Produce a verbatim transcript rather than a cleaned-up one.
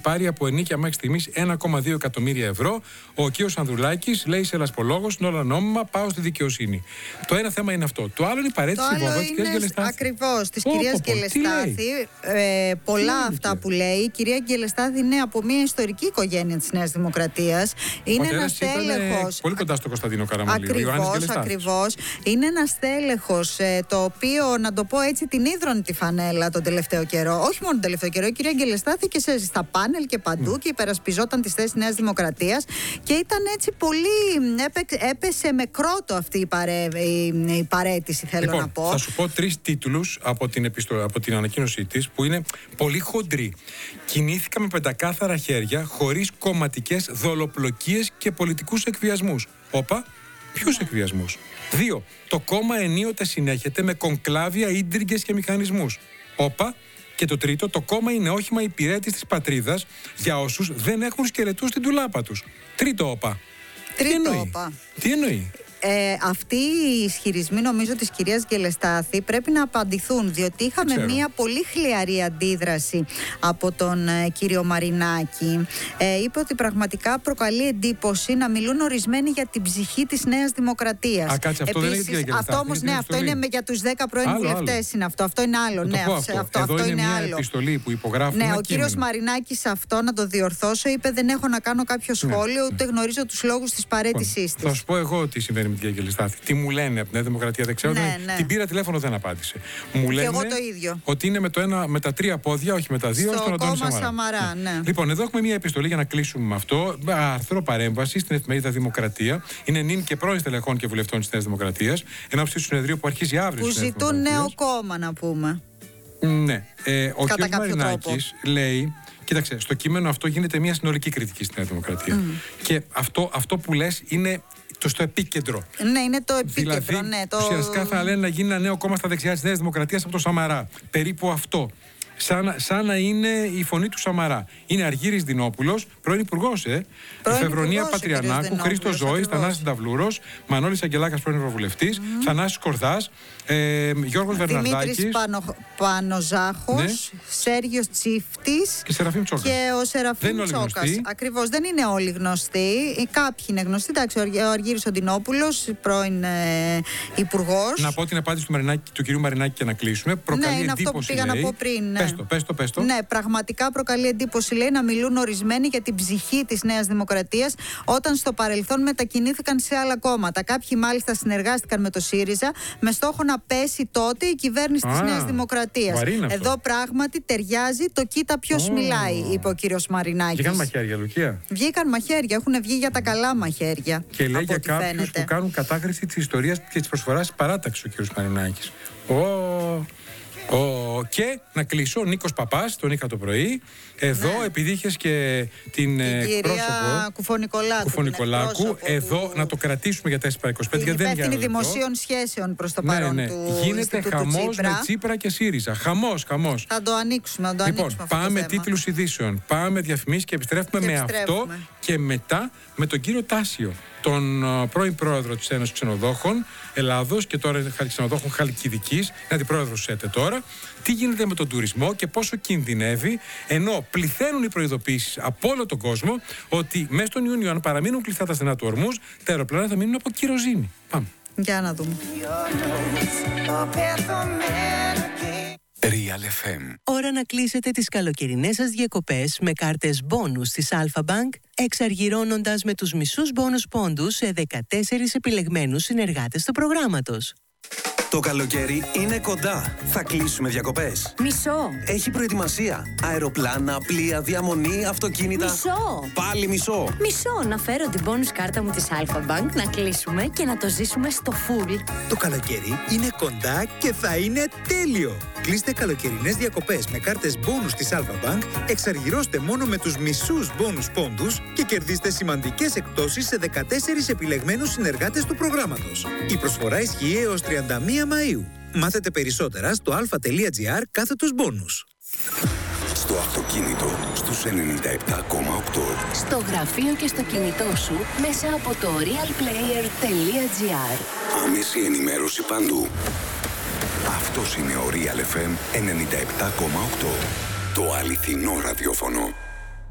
πάρει από ενίκεια μέχρι στιγμής ένα κόμμα δύο εκατομμύρια ευρώ. Ο κ. Ανδρουλάκης λέει σε λασπολόγος, είναι όλα νόμιμα, πάω στη δικαιοσύνη. Το ένα θέμα είναι αυτό. Το άλλο είναι η παρέτηση της κυρίας Γκελεστάθη. Ακριβώς, της κυρίας Γκελεστάθη. Ε, πολλά αυτά λέει. Που λέει. Η κυρία Γκελεστάθη είναι από μια ιστορική οικογένεια της Νέας Δημοκρατίας. Είναι ένας τέλεχος. Πολύ κοντά στο Κωνσταντίνο Καραμανλή. Ακριβώς, ακριβώς. Είναι ένας τέλεχος, ε, το οποίο, να το πω έτσι, την ίδρωνε τη φανέλα τον τελευταίο καιρό. Όχι μόνο τον τελευταίο καιρό. Η κυρία Γκελεστάθη και σε, στα πάνελ και παντού mm. και υπερασπιζόταν τις θέσεις Νέας Δημοκρατίας. Και ήταν έτσι πολύ. Έπαιξε, έπεσε με κρότο αυτή η, παρέ, η, η παρέτηση, θέλω λοιπόν, να πω. Θα σου πω τρεις τίτλους από την, επιστο... από την ανακοίνωσή της που είναι πολύ χοντροί. Κινήθηκα με πεντακάθαρα χέρια, χωρίς κομματικές δολοπλοκίες και πολιτικούς εκβιασμούς. Όπα, ποιους ναι. εκβιασμούς? Δύο, το κόμμα ενίοτε συνέχεται με κονκλάβια, ίντριγκες και μηχανισμούς. Όπα. Και το τρίτο, το κόμμα είναι όχημα υπηρέτης της πατρίδας για όσους δεν έχουν σκελετούς στην τουλάπα τους. Τρίτο όπα. Τρίτο Τι εννοεί? όπα. Τι εννοεί? Ε, αυτοί οι ισχυρισμοί, νομίζω, της κυρίας Γκελεστάθη πρέπει να απαντηθούν, διότι είχαμε μία πολύ χλιαρή αντίδραση από τον ε, κύριο Μαρινάκη. Ε, είπε ότι πραγματικά προκαλεί εντύπωση να μιλούν ορισμένοι για την ψυχή της Νέας Δημοκρατίας. Α, κάτσε, αυτό Επίσης, δεν είναι αυτό όμως, ναι, αυτό είναι για τους δέκα πρώην βουλευτές. Είναι αυτό. Αυτό είναι άλλο. Ναι, αυτό. αυτό, αυτό, Εδώ αυτό είναι, είναι μια άλλο. Επιστολή που υπογράφουν. Ναι, ο κύριος Μαρινάκης, αυτό να το διορθώσω, είπε: δεν έχω να κάνω κάποιο σχόλιο, ναι. ούτε γνωρίζω τους λόγους της παρέτησής της. Θα σου πω εγώ τι συμβαίνει με την κυρία Γκελεστάθη. Τι μου λένε από την Νέα Δημοκρατία, δεν ξέρω. Ναι, ναι. Την πήρα τηλέφωνο, δεν απάντησε. Μου λένε και εγώ το ίδιο. Ότι είναι με, το ένα, με τα τρία πόδια, όχι με τα δύο, στο στον Αντώνη κόμμα Σαμαρά. Σαμαρά ναι. Λοιπόν, εδώ έχουμε μια επιστολή για να κλείσουμε με αυτό. Άρθρο παρέμβαση στην εφημερίδα Δημοκρατία. Είναι νυν και πρώην στελεχών και βουλευτών της Νέας Δημοκρατίας. Ενόψει του συνεδρίου που αρχίζει αύριο. Που ζητούν νέο κόμμα, να πούμε. Ναι. Ε, ο κ. Μαρινάκης λέει. Κοίταξε, στο κείμενο αυτό γίνεται μια συνολική κριτική στη Νέα Δημοκρατία. Mm. Και αυτό, αυτό που λες είναι το στο επίκεντρο. Ναι, είναι το επίκεντρο. Δηλαδή, ναι, το... ουσιαστικά θα λένε να γίνει ένα νέο κόμμα στα δεξιά της Νέας Δημοκρατίας από το Σαμαρά. Περίπου αυτό. Σαν, σαν να είναι η φωνή του Σαμαρά. Είναι Αργύρης Δινόπουλος, πρώην Υπουργός, ε. Φεβρονία Πατριανάκου, Χρήστος Ζώης, Θανάσης Νταυλούρος, Μανώλης Αγγελάκας, πρώην Ευρωβουλευτής, mm. Θανάσης Κορδάς, ε, Γιώργος Βερναρδάκης, Δημήτρης Πανο, Πανοζάχος, ναι. Σέργιος Τσίφτης και, Σεραφείμ Τσόκας. Και ο Σεραφείμ Τσόκας. Ακριβώς, δεν είναι όλοι γνωστοί. Κάποιοι είναι γνωστοί. Εντάξει, ο Αργύρης Οντινόπουλος, πρώην ε, Υπουργός. Να πω την απάντηση του, Μαρινάκη, του κυρίου Μαρινάκη και να κλείσουμε. Προκαλεί ναι, είναι εντύπωση, αυτό που πήγα λέει, να πω πριν. Ναι. Πες το, πες το, πες το. Ναι, πραγματικά προκαλεί εντύπωση, λέει, να μιλούν ορισμένοι για την ψυχή της Νέας Δημοκρατίας όταν στο παρελθόν μετακινήθηκαν σε άλλα κόμματα. Κάποιοι μάλιστα συνεργάστηκαν με το ΣΥΡΙΖΑ με στόχο να πέσει τότε η κυβέρνηση της Νέας Δημοκρατίας. Εδώ πράγματι ταιριάζει το κοίτα ποιος oh. μιλάει, είπε ο κύριος Μαρινάκης. Βγήκαν μαχαίρια, Λουκία. Βγήκαν μαχαίρια, έχουν βγει για τα καλά μαχαίρια. Και λέει για κάποιους που κάνουν κατάχρηση της ιστορίας και της προσφοράς της παράταξης ο κύριος Μαρινάκης. Oh. Ο, και να κλείσω, ο Νίκος Παπάς, τον είχα το πρωί. Εδώ, ναι. επειδή είχες και την, την κυρία Κουφονικολάκου, Κουφονικολάκου εδώ του... να το κρατήσουμε για τέσσερα παρά είκοσι πέντε. Την υπεύθυνη δημοσίων σχέσεων προς το παρόν, ναι, ναι. του Γίνεται χαμός με Τσίπρα και ΣΥΡΙΖΑ. Χαμός, χαμός. Θα το ανοίξουμε, θα το λοιπόν, ανοίξουμε πάμε αυτό τίτλους ειδήσεων, πάμε διαφημίσεις και επιστρέφουμε και με επιστρέφουμε. αυτό και μετά με τον κύριο Τάσιο, τον uh, πρώην πρόεδρο της Ένωσης Ξενοδόχων Ελλάδος και τώρα ξενοδόχων Χαλκιδικής, είναι αντιπρόεδρος της ΕΤΕ τώρα. Τι γίνεται με τον τουρισμό και πόσο κινδυνεύει, ενώ πληθαίνουν οι προειδοποιήσεις από όλο τον κόσμο ότι μέσα στον Ιούνιο, αν παραμείνουν κλειστά τα στενά του ορμούς, τα αεροπλάνα θα μείνουν από κυροζήνη. Πάμε. Για να δούμε. Real εφ εμ. Ώρα να κλείσετε τις καλοκαιρινές σας διακοπές με κάρτες μπόνους της Alpha Bank, εξαργυρώνοντας με τους μισούς μπόνους πόντους σε δεκατέσσερις επιλεγμένους συνεργάτες του προγράμματος. Το καλοκαίρι είναι κοντά. Θα κλείσουμε διακοπές. Μισό. Έχει προετοιμασία. Αεροπλάνα, πλοία, διαμονή, αυτοκίνητα. Μισό. Πάλι μισό. Μισό. Να φέρω την bonus κάρτα μου της Alpha Bank, να κλείσουμε και να το ζήσουμε στο full. Το καλοκαίρι είναι κοντά και θα είναι τέλειο. Κλείστε καλοκαιρινές διακοπές με κάρτες bonus της Alpha Bank, εξαργυρώστε μόνο με τους μισούς bonus πόντους και κερδίστε σημαντικές εκπτώσεις σε δεκατέσσερις επιλεγμένους συνεργάτες του προγράμματος. Η προσφορά ισχύει έως τριάντα μία Μαΐου. Μάθετε περισσότερα στο alpha.gr κάθετος bonus. Στο αυτοκίνητο, στους ενενήντα επτά κόμμα οκτώ. Στο γραφείο και στο κινητό σου, μέσα από το realplayer.gr. Άμεση ενημέρωση παντού. Αυτός είναι ο Real εφ εμ ενενήντα επτά κόμμα οκτώ. Το αληθινό ραδιόφωνο.